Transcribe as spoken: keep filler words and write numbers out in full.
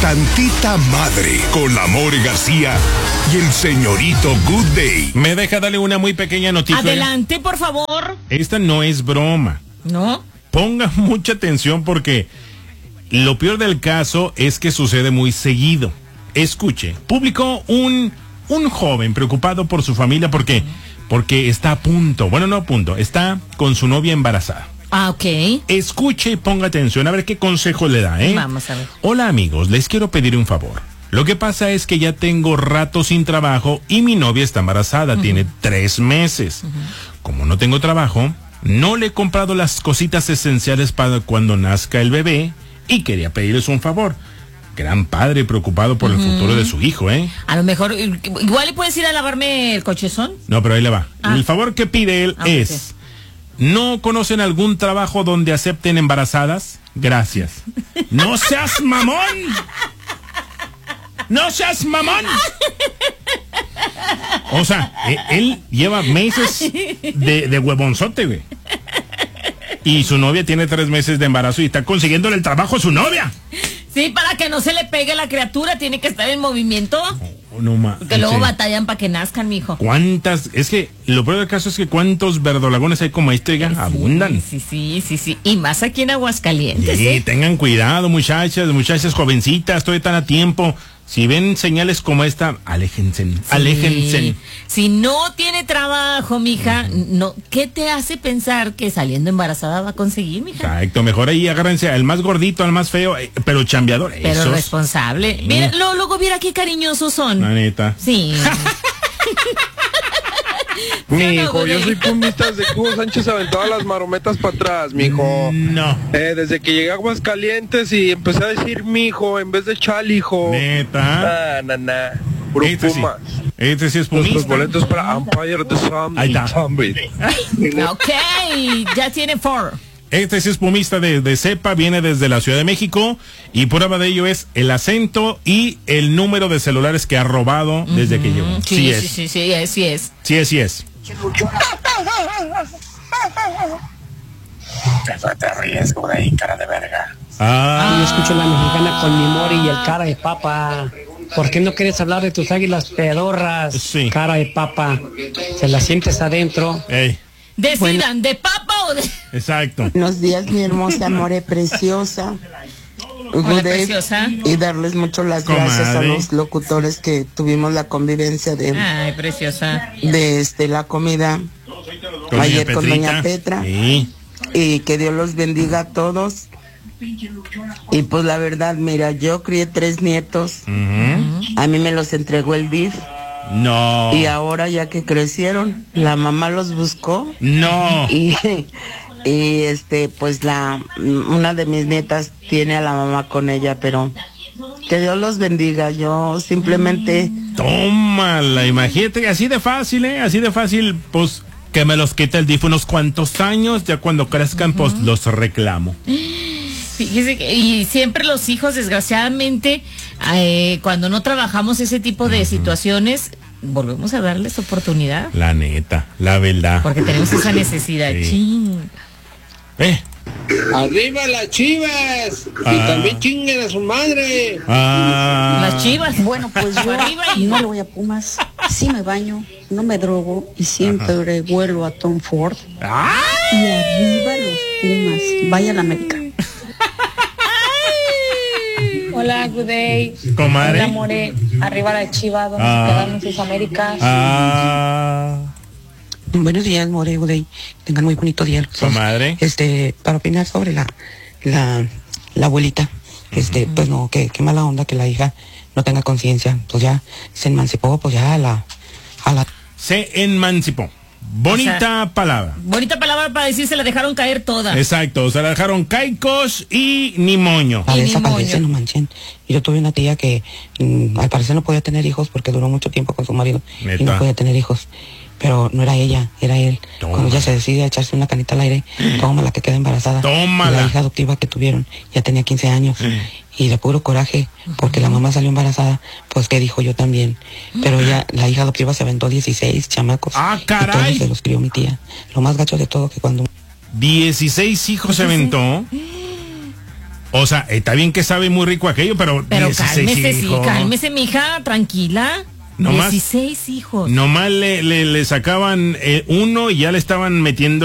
Tantita Madre con la More García y el señorito Good Day. Me deja darle una muy pequeña noticia. Adelante, por favor. Esta no es broma. ¿No? Ponga mucha atención porque lo peor del caso es que sucede muy seguido. Escuche, publicó un, un joven preocupado por su familia porque, porque está a punto, bueno, no a punto, está con su novia embarazada. Ah, ok. Escuche y ponga atención a ver qué consejo le da, ¿eh? Vamos a ver. Hola amigos, les quiero pedir un favor. Lo que pasa es que ya tengo rato sin trabajo y mi novia está embarazada, uh-huh. tiene tres meses. Uh-huh. Como no tengo trabajo, no le he comprado las cositas esenciales para cuando nazca el bebé y quería pedirles un favor. Gran padre preocupado por uh-huh. el futuro de su hijo, ¿eh? A lo mejor, igual le puedes ir a lavarme el cochezón. No, pero ahí le va. Ah. El favor que pide él ah, es... Okay. ¿No conocen algún trabajo donde acepten embarazadas? Gracias. ¡No seas mamón! ¡No seas mamón! O sea, él lleva meses de, de huevonzote, güey. Y su novia tiene tres meses de embarazo y está consiguiéndole el trabajo a su novia. Sí, para que no se le pegue la criatura, tiene que estar en movimiento. No, no ma, Porque luego sí. batallan para que nazcan, mijo. ¿Cuántas? Es que lo peor del caso es que cuántos verdolagones hay como este, oigan, sí, abundan. Sí, sí, sí, sí. Y más aquí en Aguascalientes. Sí, ¿eh? tengan cuidado, muchachas, muchachas jovencitas, estoy tan a tiempo. Si ven señales como esta, aléjense, sí. aléjense. Si no tiene trabajo, mija, uh-huh. no, ¿qué te hace pensar que saliendo embarazada va a conseguir, mija? Exacto, mejor ahí agárrense al más gordito, al más feo, pero chambeador. Pero esos. responsable. Sí. Mira, lo, luego mira qué cariñosos son. La neta. Sí. Mijo, yo soy pumitas de Hugo Sánchez aventaba las marometas para atrás, mijo. No. Eh, desde que llegué a Aguascalientes y empecé a decir mijo en vez de chalijo. Neta. Ah, na, na. Puro este Pumas. Sí. Este sí es pumista. Los boletos para Empire the Sun. Ahí está. Ok, ya tiene four. Este sí es pumista de, de cepa, viene desde la Ciudad de México y prueba de ello es el acento y el número de celulares que ha robado uh-huh. desde que llegó. Sí, sí, es. sí, sí, sí es, sí es. Sí es, sí es. Eso te ríes, güey, cara de verga. Ah. Yo escucho la mexicana con mi mori y el cara de papa. ¿Por qué no quieres hablar de tus águilas pedorras? Sí. Cara de papa. Se la sientes adentro. Ey. Decidan, bueno. ¿de papa o de...? Exacto. Buenos días, mi hermosa more preciosa. Hola, preciosa. Y darles mucho las Comadre. gracias a los locutores que tuvimos la convivencia de... Ay, preciosa. De este, la comida. Con ayer doña con doña Petra. Sí. Y que Dios los bendiga a todos. Y pues la verdad, mira, yo crié tres nietos. Uh-huh. A mí me los entregó el D I F. No. Y ahora ya que crecieron, la mamá los buscó. No. Y, y este, pues la, una de mis nietas tiene a la mamá con ella, pero que Dios los bendiga. Yo simplemente... Tómala, imagínate, así de fácil, ¿eh? Así de fácil, pues, que me los quite el D I F unos cuantos años, ya cuando crezcan, uh-huh. pues, los reclamo. Fíjese que, y siempre los hijos, desgraciadamente, eh, cuando no trabajamos ese tipo de uh-huh. situaciones, volvemos a darles oportunidad. La neta, la verdad. Porque tenemos esa necesidad. Sí. Ching. Eh. ¡Arriba las chivas! Ah. Y también chinguen a su madre. Ah. Las chivas. Bueno, pues yo no le voy a Pumas. Sí me baño, no me drogo y siempre Ajá. vuelo a Tom Ford. ¡Ay! Y arriba los Pumas. Vaya a la América. Hola, good day. Comadre. Hola, more. Arriba la chiva, donde ah. se quedaron sus Américas. Ah. Buenos días, more, good day. Tengan muy bonito día. Comadre. Este, para opinar sobre la, la, la abuelita. Este, uh-huh. pues no, que, qué mala onda que la hija no tenga conciencia. Pues ya se emancipó, pues ya a la, a la. Se emancipó. Bonita o sea, palabra. Bonita palabra para decir se la dejaron caer toda. Exacto, se la dejaron caicos y ni moño. A esa parece, no manchen. Y yo tuve una tía que mmm, al parecer no podía tener hijos porque duró mucho tiempo con su marido. ¿Neta? Y no podía tener hijos. Pero no era ella, era él. Toma. Cuando ella se decide a echarse una canita al aire, toma la que queda embarazada. Tómala. La hija adoptiva que tuvieron ya tenía quince años. Y de puro coraje, porque la mamá salió embarazada, pues que dijo yo también. Pero ella, la hija adoptiva se aventó dieciséis chamacos. ¡Ah, caray! Y todos se los crió mi tía. Lo más gacho de todo que cuando... dieciséis hijos se aventó. O sea, está bien que sabe muy rico aquello, pero, pero dieciséis cálmese, sí, hijos. cálmese, mija, tranquila. No dieciséis hijos. Nomás le, le, le sacaban eh, uno y ya le estaban metiendo